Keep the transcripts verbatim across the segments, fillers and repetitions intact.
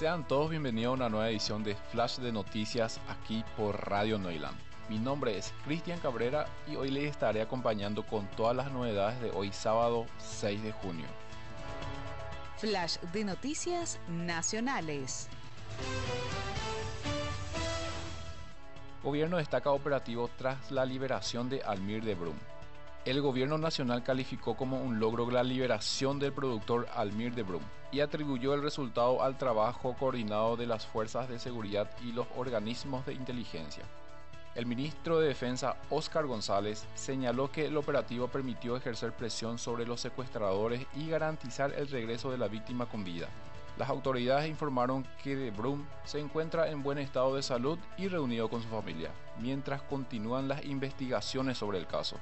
Sean todos bienvenidos a una nueva edición de Flash de Noticias aquí por Radio Neuland. Mi nombre es Cristian Cabrera y hoy les estaré acompañando con todas las novedades de hoy sábado seis de junio. Flash de Noticias Nacionales. Gobierno destaca operativo tras la liberación de Almir de Brum. El gobierno nacional calificó como un logro la liberación del productor Almir de Brum y atribuyó el resultado al trabajo coordinado de las fuerzas de seguridad y los organismos de inteligencia. El ministro de Defensa, Óscar González, señaló que el operativo permitió ejercer presión sobre los secuestradores y garantizar el regreso de la víctima con vida. Las autoridades informaron que de Brum se encuentra en buen estado de salud y reunido con su familia, mientras continúan las investigaciones sobre el caso.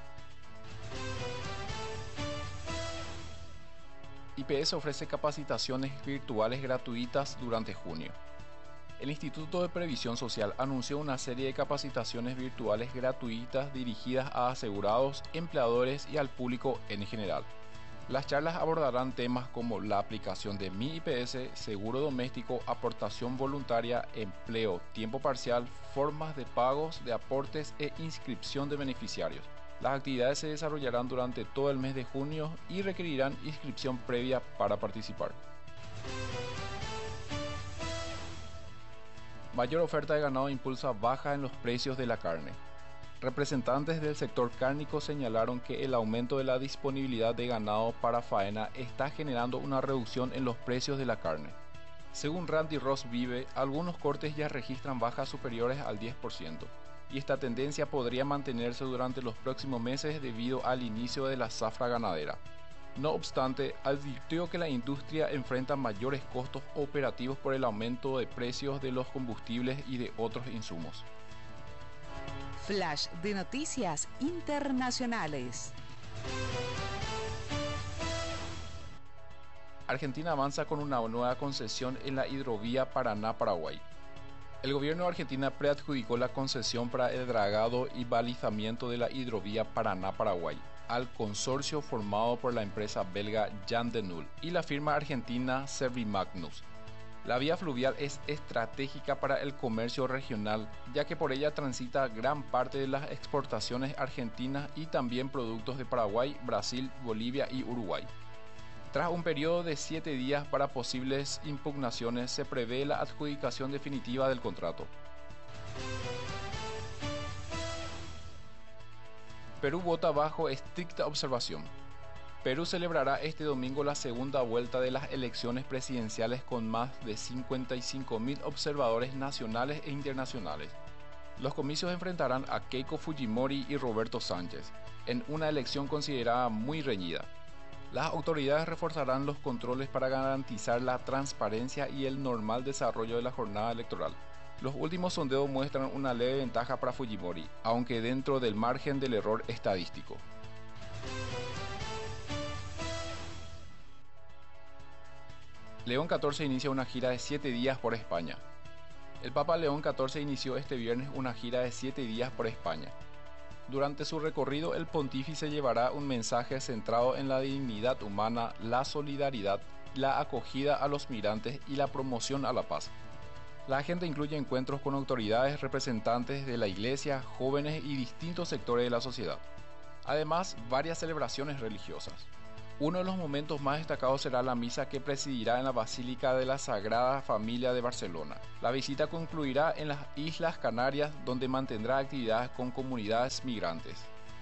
I P S ofrece capacitaciones virtuales gratuitas durante junio. El Instituto de Previsión Social anunció una serie de capacitaciones virtuales gratuitas dirigidas a asegurados, empleadores y al público en general. Las charlas abordarán temas como la aplicación de Mi I P S, seguro doméstico, aportación voluntaria, empleo, tiempo parcial, formas de pagos de aportes e inscripción de beneficiarios. Las actividades se desarrollarán durante todo el mes de junio y requerirán inscripción previa para participar. Mayor oferta de ganado impulsa baja en los precios de la carne. Representantes del sector cárnico señalaron que el aumento de la disponibilidad de ganado para faena está generando una reducción en los precios de la carne. Según Randy Ross Vive, algunos cortes ya registran bajas superiores al diez por ciento. Y esta tendencia podría mantenerse durante los próximos meses debido al inicio de la zafra ganadera. No obstante, advirtió que la industria enfrenta mayores costos operativos por el aumento de precios de los combustibles y de otros insumos. Flash de Noticias Internacionales. Argentina avanza con una nueva concesión en la hidrovía Paraná-Paraguay. El gobierno de Argentina preadjudicó la concesión para el dragado y balizamiento de la hidrovía Paraná-Paraguay al consorcio formado por la empresa belga Jan de Nul y la firma argentina Servimagnus. La vía fluvial es estratégica para el comercio regional, ya que por ella transita gran parte de las exportaciones argentinas y también productos de Paraguay, Brasil, Bolivia y Uruguay. Tras un periodo de siete días para posibles impugnaciones, se prevé la adjudicación definitiva del contrato. Perú vota bajo estricta observación. Perú celebrará este domingo la segunda vuelta de las elecciones presidenciales con más de cincuenta y cinco mil observadores nacionales e internacionales. Los comicios enfrentarán a Keiko Fujimori y Roberto Sánchez, en una elección considerada muy reñida. Las autoridades reforzarán los controles para garantizar la transparencia y el normal desarrollo de la jornada electoral. Los últimos sondeos muestran una leve ventaja para Fujimori, aunque dentro del margen del error estadístico. León catorce inicia una gira de siete días por España. El Papa León catorce inició este viernes una gira de siete días por España. Durante su recorrido, el pontífice llevará un mensaje centrado en la dignidad humana, la solidaridad, la acogida a los migrantes y la promoción a la paz. La agenda incluye encuentros con autoridades, representantes de la Iglesia, jóvenes y distintos sectores de la sociedad. Además, varias celebraciones religiosas. Uno de los momentos más destacados será la misa que presidirá en la Basílica de la Sagrada Familia de Barcelona. La visita concluirá en las Islas Canarias, donde mantendrá actividades con comunidades migrantes.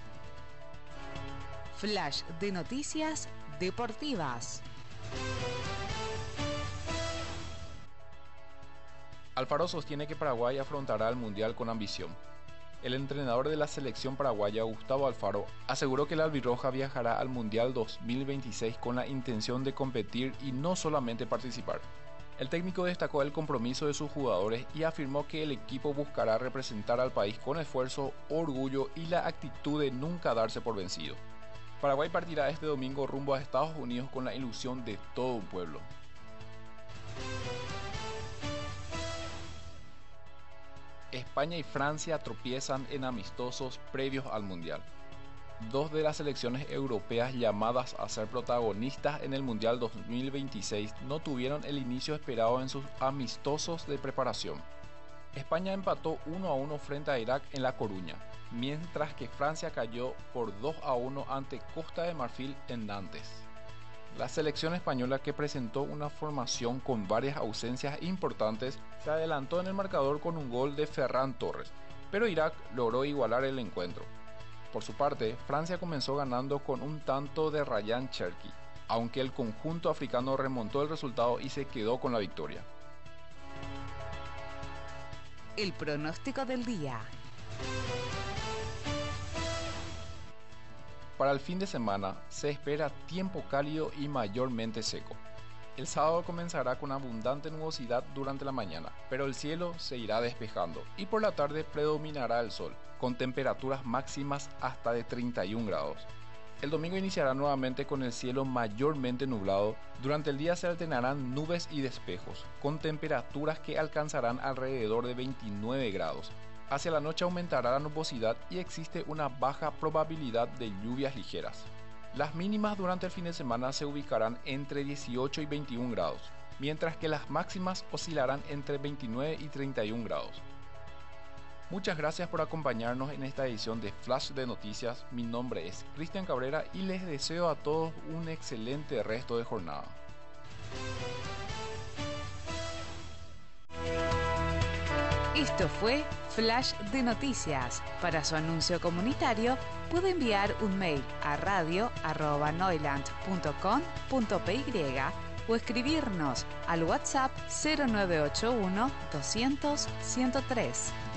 Flash de Noticias Deportivas. Alfaro sostiene que Paraguay afrontará el Mundial con ambición. El entrenador de la selección paraguaya, Gustavo Alfaro, aseguró que la albirroja viajará al Mundial dos mil veintiséis con la intención de competir y no solamente participar. El técnico destacó el compromiso de sus jugadores y afirmó que el equipo buscará representar al país con esfuerzo, orgullo y la actitud de nunca darse por vencido. Paraguay partirá este domingo rumbo a Estados Unidos con la ilusión de todo un pueblo. España y Francia tropiezan en amistosos previos al Mundial. dos de las selecciones europeas llamadas a ser protagonistas en el Mundial dos mil veintiséis no tuvieron el inicio esperado en sus amistosos de preparación. España empató uno a uno frente a Irak en La Coruña, mientras que Francia cayó por dos a uno ante Costa de Marfil en Nantes. La selección española, que presentó una formación con varias ausencias importantes, se adelantó en el marcador con un gol de Ferran Torres, pero Irak logró igualar el encuentro. Por su parte, Francia comenzó ganando con un tanto de Ryan Cherki, aunque el conjunto africano remontó el resultado y se quedó con la victoria. El pronóstico del día. Para el fin de semana se espera tiempo cálido y mayormente seco. El sábado comenzará con abundante nubosidad durante la mañana, pero el cielo se irá despejando y por la tarde predominará el sol, con temperaturas máximas hasta de treinta y un grados. El domingo iniciará nuevamente con el cielo mayormente nublado. Durante el día se alternarán nubes y despejos, con temperaturas que alcanzarán alrededor de veintinueve grados. Hacia la noche aumentará la nubosidad y existe una baja probabilidad de lluvias ligeras. Las mínimas durante el fin de semana se ubicarán entre dieciocho y veintiún grados, mientras que las máximas oscilarán entre veintinueve y treinta y un grados. Muchas gracias por acompañarnos en esta edición de Flash de Noticias. Mi nombre es Cristian Cabrera y les deseo a todos un excelente resto de jornada. Esto fue Flash de Noticias. Para su anuncio comunitario, puede enviar un mail a radio arroba noiland punto com punto p y o escribirnos al WhatsApp cero nueve ocho uno doscientos ciento tres.